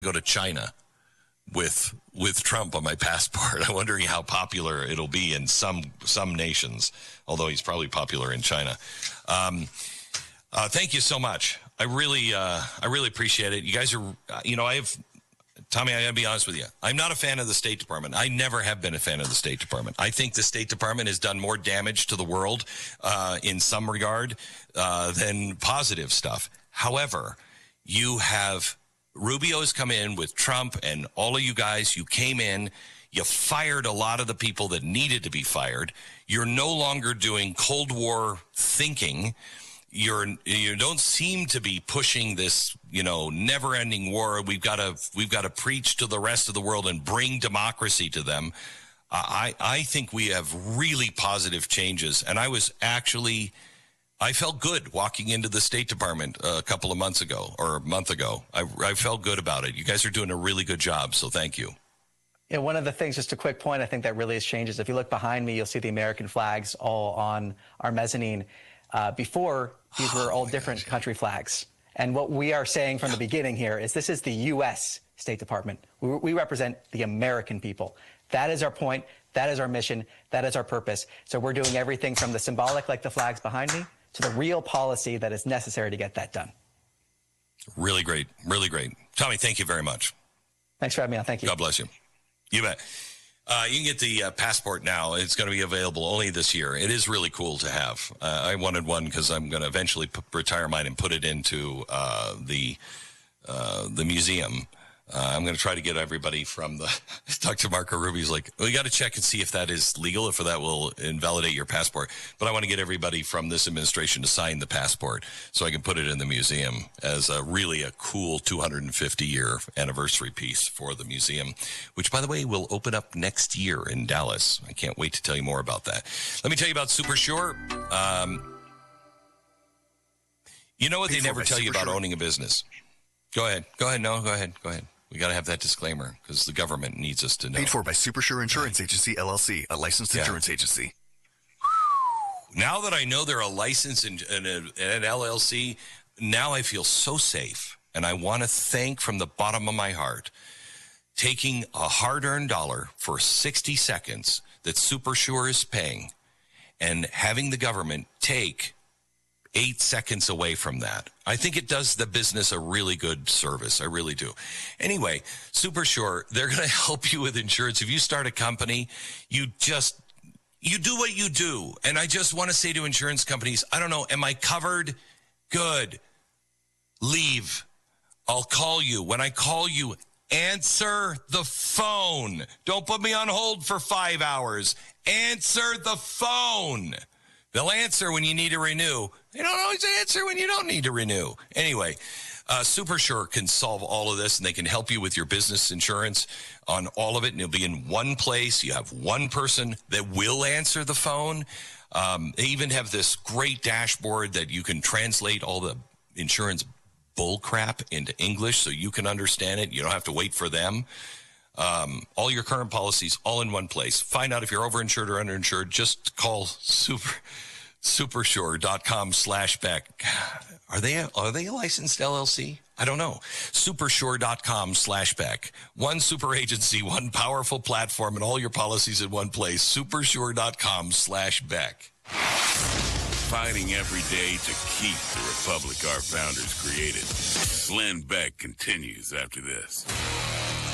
go to China with Trump on my passport. I'm wondering how popular it'll be in some nations, although he's probably popular in China. Thank you so much. I really appreciate it. You guys are, Tommy, I gotta be honest with you. I'm not a fan of the State Department. I never have been a fan of the State Department. I think the State Department has done more damage to the world in some regard than positive stuff. However, you have Rubio has come in with Trump and all of you guys. You came in, you fired a lot of the people that needed to be fired. You're no longer doing Cold War thinking. You don't seem to be pushing this, never-ending war. We've got to preach to the rest of the world and bring democracy to them. I think we have really positive changes, and I felt good walking into the State Department a couple of months ago or a month ago. I felt good about it. You guys are doing a really good job, so thank you. Yeah, one of the things, just a quick point, I think that really has changed is if you look behind me, you'll see the American flags all on our mezzanine. Before, these were all different country flags. And what we are saying from the beginning here is this is the U.S. State Department. We represent the American people. That is our point. That is our mission. That is our purpose. So we're doing everything from the symbolic, like the flags behind me, to the real policy that is necessary to get that done. Really great. Really great. Tommy, thank you very much. Thanks for having me on. Thank you. God bless you. You bet. You can get the passport now. It's going to be available only this year. It is really cool to have. I wanted one because I'm going to eventually retire mine and put it into the museum. I'm going to try to get everybody from Dr. Marco Rubio's like, we got to check and see if that is legal, if that will invalidate your passport. But I want to get everybody from this administration to sign the passport so I can put it in the museum as really a cool 250-year anniversary piece for the museum, which, by the way, will open up next year in Dallas. I can't wait to tell you more about that. Let me tell you about Super Sure. You know what they never tell you about owning a business? Go ahead. No, go ahead. We got to have that disclaimer because the government needs us to know. Paid for by Super Sure Insurance Agency, LLC, a licensed insurance agency. Now that I know they're a licensed and an LLC, now I feel so safe. And I want to thank from the bottom of my heart, taking a hard-earned dollar for 60 seconds that Super Sure is paying and having the government take 8 seconds away from that. I think it does the business a really good service. I really do. Anyway, Super Sure, they're going to help you with insurance. If you start a company, you do what you do. And I just want to say to insurance companies, I don't know, am I covered? Good. Leave. I'll call you. When I call you, answer the phone. Don't put me on hold for 5 hours. Answer the phone. They'll answer when you need to renew. They don't always answer when you don't need to renew. Anyway, Super Sure can solve all of this, and they can help you with your business insurance on all of it, and it'll be in one place. You have one person that will answer the phone. They even have this great dashboard that you can translate all the insurance bull crap into English so you can understand it. You don't have to wait for them. All your current policies all in one place. Find out if you're overinsured or underinsured. Just call supersure.com/Beck. Are they a licensed LLC? I don't know. Supersure.com/Beck. One super agency, one powerful platform, and all your policies in one place. Supersure.com/Beck. Fighting every day to keep the republic our founders created. Glenn Beck continues after this.